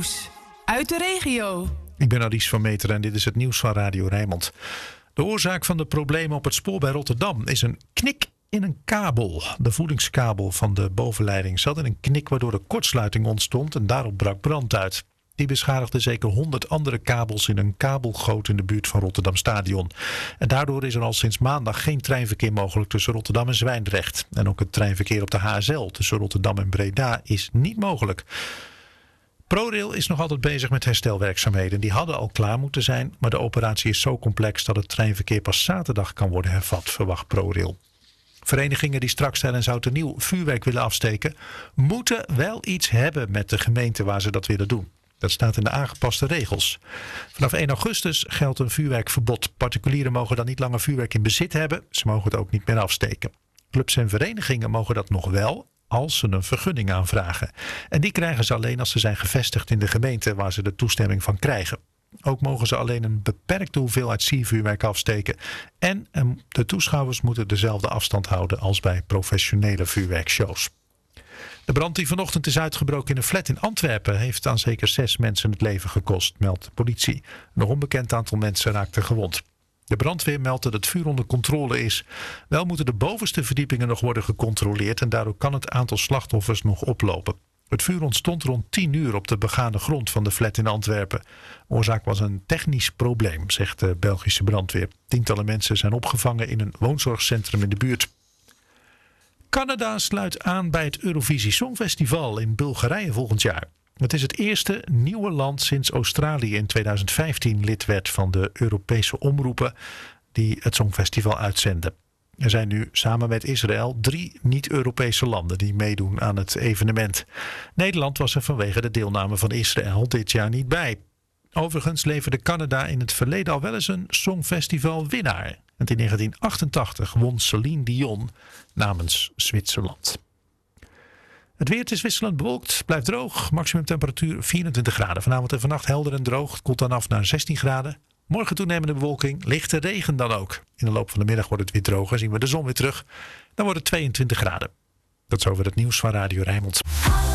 nieuws uit de regio. Ik ben Aries van Meteren en dit is het nieuws van Radio Rijnmond. De oorzaak van de problemen op het spoor bij Rotterdam is een knik in een kabel. De voedingskabel van de bovenleiding zat in een knik waardoor er kortsluiting ontstond en daarop brak brand uit. Die beschadigde zeker 100 andere kabels in een kabelgoot in de buurt van Rotterdam Stadion. En daardoor is er al sinds maandag geen treinverkeer mogelijk tussen Rotterdam en Zwijndrecht. En ook het treinverkeer op de HSL tussen Rotterdam en Breda is niet mogelijk. ProRail is nog altijd bezig met herstelwerkzaamheden. Die hadden al klaar moeten zijn, maar de operatie is zo complex dat het treinverkeer pas zaterdag kan worden hervat, verwacht ProRail. Verenigingen die straks tijdens oud en nieuw vuurwerk willen afsteken, moeten wel iets hebben met de gemeente waar ze dat willen doen. Dat staat in de aangepaste regels. Vanaf 1 augustus geldt een vuurwerkverbod. Particulieren mogen dan niet langer vuurwerk in bezit hebben. Ze mogen het ook niet meer afsteken. Clubs en verenigingen mogen dat nog wel als ze een vergunning aanvragen. En die krijgen ze alleen als ze zijn gevestigd in de gemeente waar ze de toestemming van krijgen. Ook mogen ze alleen een beperkte hoeveelheid siervuurwerk afsteken. En de toeschouwers moeten dezelfde afstand houden als bij professionele vuurwerkshows. De brand die vanochtend is uitgebroken in een flat in Antwerpen heeft aan zeker 6 mensen het leven gekost, meldt de politie. Een nog onbekend aantal mensen raakten gewond. De brandweer meldt dat het vuur onder controle is. Wel moeten de bovenste verdiepingen nog worden gecontroleerd en daardoor kan het aantal slachtoffers nog oplopen. Het vuur ontstond rond 10 uur op de begane grond van de flat in Antwerpen. Oorzaak was een technisch probleem, zegt de Belgische brandweer. Tientallen mensen zijn opgevangen in een woonzorgcentrum in de buurt. Canada sluit aan bij het Eurovisie Songfestival in Bulgarije volgend jaar. Het is het eerste nieuwe land sinds Australië in 2015 lid werd van de Europese omroepen die het Songfestival uitzenden. Er zijn nu samen met Israël 3 niet-Europese landen die meedoen aan het evenement. Nederland was er vanwege de deelname van Israël dit jaar niet bij. Overigens leverde Canada in het verleden al wel eens een Songfestival-winnaar. Want in 1988 won Celine Dion namens Zwitserland. Het weer is wisselend bewolkt, blijft droog. Maximum temperatuur 24 graden. Vanavond en vannacht helder en droog. Het koelt dan af naar 16 graden. Morgen toenemende bewolking, lichte regen dan ook. In de loop van de middag wordt het weer droger. Zien we de zon weer terug. Dan wordt het 22 graden. Tot zover het nieuws van Radio Rijnmond.